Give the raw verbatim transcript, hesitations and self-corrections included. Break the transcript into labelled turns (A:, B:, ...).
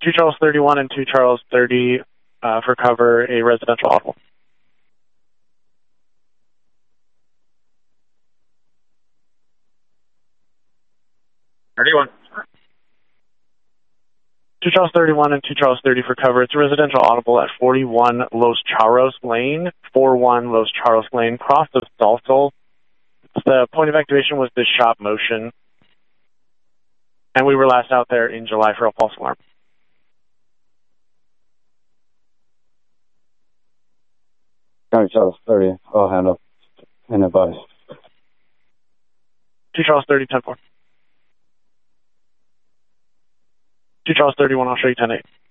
A: two Charles thirty-one and two Charles thirty uh, for cover, a residential audible.
B: thirty-one.
A: two Charles thirty-one and two Charles thirty for cover. It's a residential audible at forty-one Los Charros Lane, forty-one Los Charros Lane, cross of Salsal. The point of activation was the shop motion, and we were last out there in July for a false alarm.
C: County Charles thirty, I'll handle. And advise.
A: two Charles thirty, ten four. two Charles thirty-one, I'll show you ten eight.